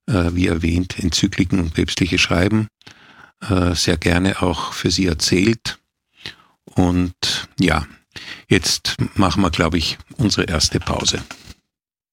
wie erwähnt, Enzykliken und päpstliche Schreiben sehr gerne auch für Sie erzählt. Und ja, jetzt machen wir, glaube ich, unsere erste Pause.